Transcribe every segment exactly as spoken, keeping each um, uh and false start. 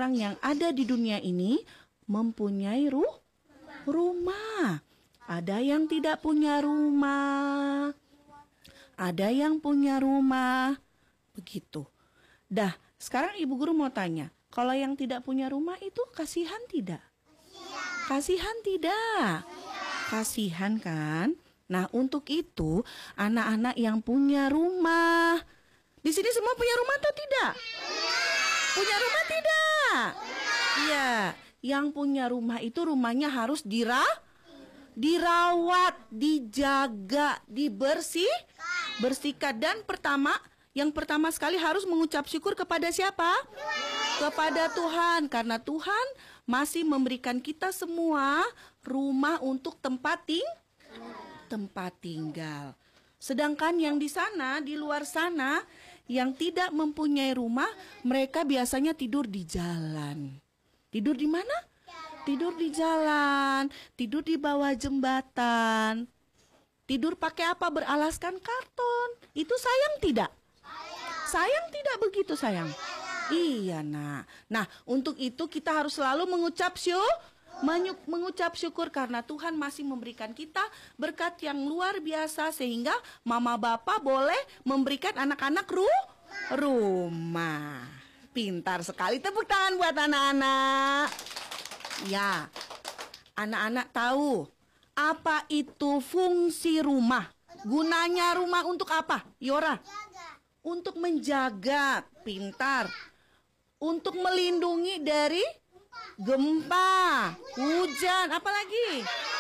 orang yang ada di dunia ini mempunyai ru rumah. Ada yang tidak punya rumah, ada yang punya rumah, begitu. Dah, sekarang ibu guru mau tanya, kalau yang tidak punya rumah itu kasihan tidak? Kasihan tidak? Kasihan kan? Nah, untuk itu anak-anak yang punya rumah, di sini semua punya rumah atau tidak? Punya rumah tidak? Iya, yang punya rumah itu rumahnya harus dira, dirawat, dijaga, dibersih, bersihkan. Dan pertama, yang pertama sekali harus mengucap syukur kepada siapa? Kepada Tuhan, karena Tuhan masih memberikan kita semua rumah untuk tempat ting, tempat tinggal. Sedangkan yang di sana, di luar sana, yang tidak mempunyai rumah, mereka biasanya tidur di jalan. Tidur di mana? Tidur di jalan, tidur di bawah jembatan. Tidur pakai apa? Beralaskan karton. Itu sayang tidak? Sayang tidak begitu sayang? Iya nak. Nah, untuk itu kita harus selalu mengucap syukur. Mengucap syukur karena Tuhan masih memberikan kita berkat yang luar biasa, sehingga mama bapak boleh memberikan anak-anak ru rumah. Pintar sekali, tepuk tangan buat anak-anak. Ya, anak-anak tahu apa itu fungsi rumah? Gunanya rumah untuk apa? Yora? Untuk menjaga, pintar. Untuk melindungi dari gempa, hujan, apalagi?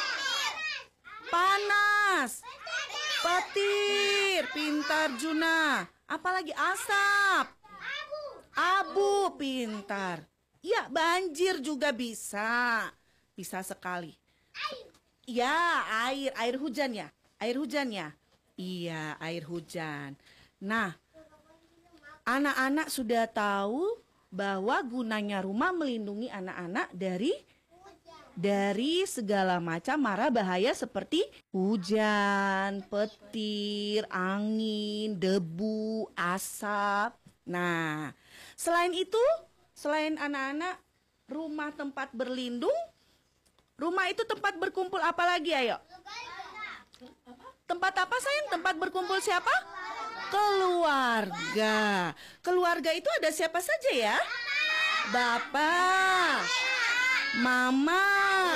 Panas, petir, pintar Juna. Apalagi? Asap, abu, pintar. Ya, banjir juga bisa. Bisa sekali. Ya, air, air hujan ya. Air hujan ya. Iya, air hujan. Nah, anak-anak sudah tahu bahwa gunanya rumah melindungi anak-anak dari dari segala macam mara bahaya seperti hujan, petir, angin, debu, asap. Nah, selain itu, selain anak-anak rumah tempat berlindung, rumah itu tempat berkumpul apa lagi, ayo? Tempat apa sayang? Tempat berkumpul siapa? Keluarga. Keluarga itu ada siapa saja ya? Bapak, mama,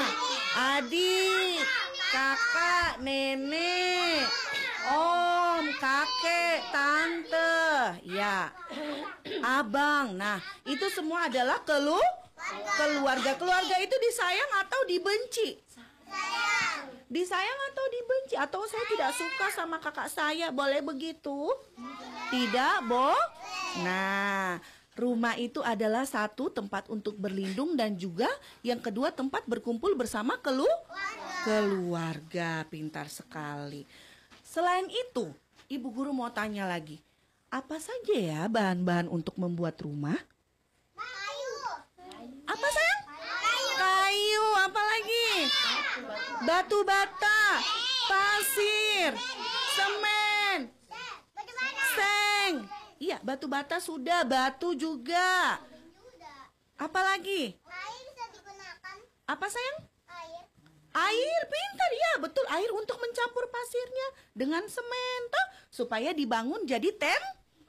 adik, kakak, nenek, om, kakek, tante, ya, abang. Nah, itu semua adalah kelu keluarga. Keluarga itu disayang atau dibenci? Disayang atau dibenci? Atau saya tidak suka sama kakak saya, boleh begitu? Tidak, Bo? Nah, rumah itu adalah satu tempat untuk berlindung dan juga yang kedua tempat berkumpul bersama kelu keluarga. Pintar sekali. Selain itu, ibu guru mau tanya lagi. Apa saja ya bahan-bahan untuk membuat rumah? Kayu. Apa sayang? Kayu. Kayu, apa lagi? Batu bata, pasir, semen, seng. Iya, batu bata sudah, batu juga. Apa lagi? Air bisa digunakan. Apa sayang? Air. Air, pintar ya, betul. Air untuk mencampur pasirnya dengan semen, toh, supaya dibangun jadi tem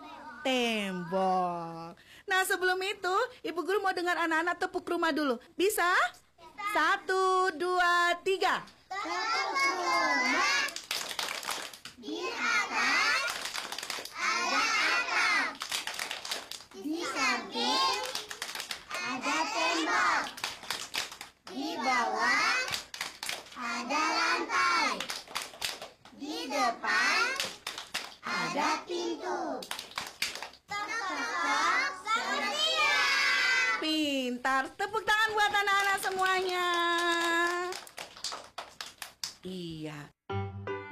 tembok. Nah, sebelum itu, ibu guru mau dengar anak-anak tepuk rumah dulu. Bisa? Satu, dua, tiga. Tepuk rumah. Di atas ada atap. Di samping ada tembok. Di bawah ada lantai. Di depan ada pintu. Tok-tok sepertinya. Pintar. Tepuk tangan buat anak-anak semuanya. Iya.